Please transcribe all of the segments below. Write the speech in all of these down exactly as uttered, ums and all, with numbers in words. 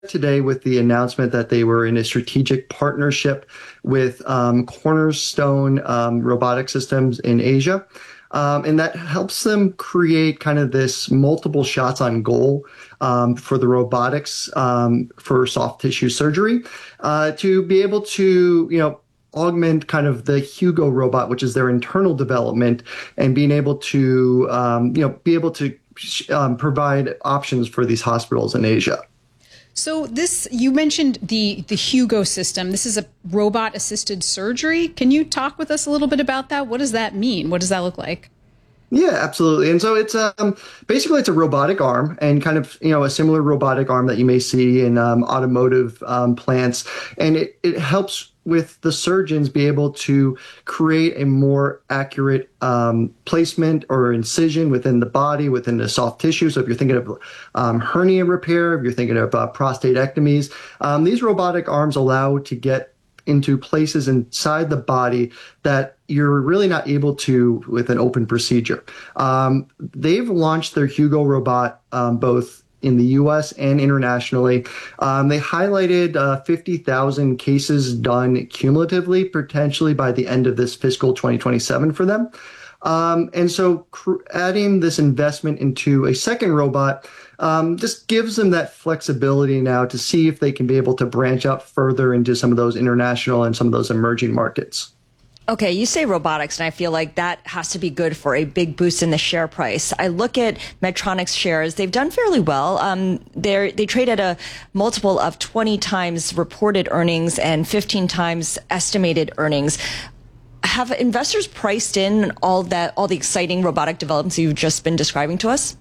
today with the announcement that they were in a strategic partnership with um, Cornerstone um, Robotic Systems in Asia. Um, and that helps them create kind of this multiple shots on goal um, for the robotics um, for soft tissue surgery uh, to be able to, you know, augment kind of the Hugo robot, which is their internal development, and being able to, um, you know, be able to um, provide options for these hospitals in Asia. So this, you mentioned the, the Hugo system. This is a robot-assisted surgery. Can you talk with us a little bit about that? What does that mean? What does that look like? Yeah, absolutely. And so it's um, basically it's a robotic arm, and kind of, you know, a similar robotic arm that you may see in um, automotive um, plants. And it, it helps with the surgeons be able to create a more accurate um, placement or incision within the body, within the soft tissue. So if you're thinking of um, hernia repair, if you're thinking of uh, prostatectomies, um, these robotic arms allow to get into places inside the body that you're really not able to with an open procedure. Um, they've launched their Hugo robot um, both in the U S and internationally. Um, they highlighted uh, fifty thousand cases done cumulatively, potentially by the end of this fiscal twenty twenty-seven for them. Um, and so cr- adding this investment into a second robot um, just gives them that flexibility now to see if they can be able to branch out further into some of those international and some of those emerging markets. Okay, you say robotics, and I feel like that has to be good for a big boost in the share price. I look at Medtronic's shares; they've done fairly well. Um, they they trade at a multiple of twenty times reported earnings and fifteen times estimated earnings. Have investors priced in all that, all the exciting robotic developments you've just been describing to us?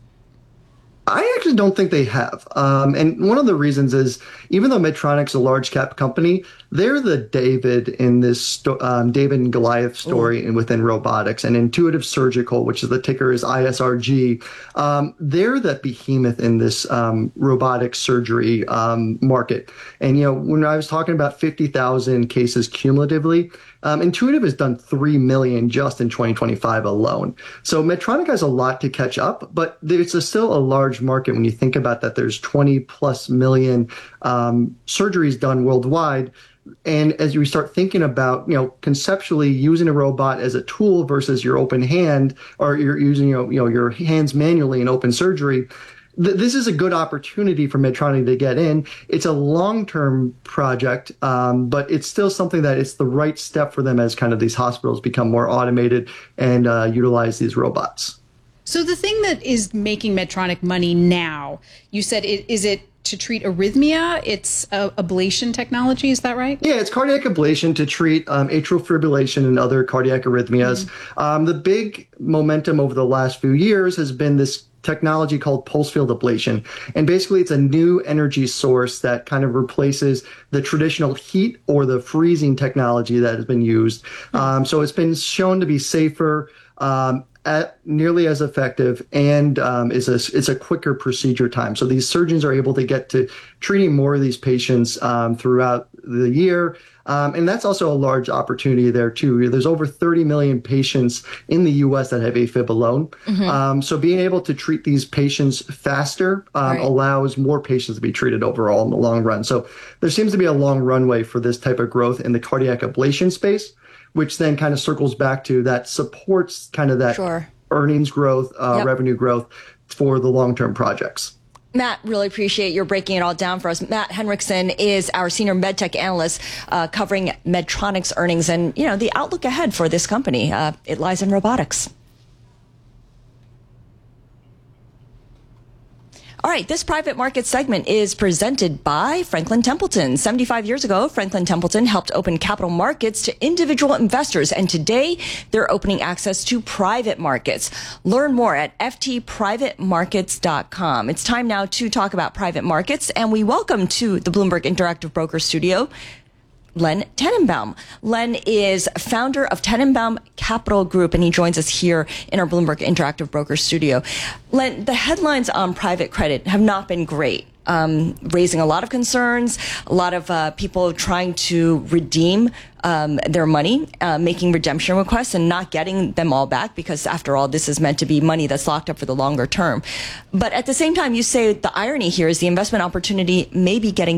I actually don't think they have. Um, and one of the reasons is, even though Medtronic's a large cap company, they're the David in this sto- um, David and Goliath story in, within robotics. And Intuitive Surgical, which is the ticker is I S R G, um, they're that behemoth in this um, robotic surgery um, market. And, you know, when I was talking about fifty thousand cases cumulatively, Um, Intuitive has done three million just in twenty twenty-five alone. So Medtronic has a lot to catch up, but it's a, still a large market when you think about that. There's twenty plus million um, surgeries done worldwide. And as we start thinking about, you know, conceptually using a robot as a tool versus your open hand, or you're using, you know, you know your hands manually in open surgery, this is a good opportunity for Medtronic to get in. It's a long-term project, um, but it's still something that it's the right step for them as kind of these hospitals become more automated and uh, utilize these robots. So the thing that is making Medtronic money now, you said, it, is it to treat arrhythmia? It's uh, ablation technology, is that right? Yeah, it's cardiac ablation to treat um, atrial fibrillation and other cardiac arrhythmias. Mm-hmm. Um, the big momentum over the last few years has been this technology called pulse field ablation. And basically it's a new energy source that kind of replaces the traditional heat or the freezing technology that has been used. Um, so it's been shown to be safer, um, at nearly as effective, and um, is a, it's a quicker procedure time. So these surgeons are able to get to treating more of these patients um, throughout the year. Um, and that's also a large opportunity there, too. There's over thirty million patients in the U S that have AFib alone. Mm-hmm. Um, so being able to treat these patients faster um, right. allows more patients to be treated overall in the long run. So there seems to be a long runway for this type of growth in the cardiac ablation space, which then kind of circles back to that supports kind of that sure. earnings growth, uh, yep. revenue growth for the long-term projects. Matt, really appreciate your breaking it all down for us. Matt Henriksen is our senior medtech analyst uh, covering Medtronic's earnings and, you know, the outlook ahead for this company. Uh, it lies in robotics. All right, this private market segment is presented by Franklin Templeton. seventy-five years ago, Franklin Templeton helped open capital markets to individual investors, and today they're opening access to private markets. Learn more at f t private markets dot com. It's time now to talk about private markets, and we welcome to the Bloomberg Interactive Broker Studio Len Tenenbaum. Len is founder of Tenenbaum Capital Group, and he joins us here in our Bloomberg Interactive Broker Studio. Len, the headlines on private credit have not been great um, raising a lot of concerns, a lot of uh, people trying to redeem um, their money, uh, making redemption requests and not getting them all back, because after all, this is meant to be money that's locked up for the longer term. But at the same time, you say the irony here is the investment opportunity may be getting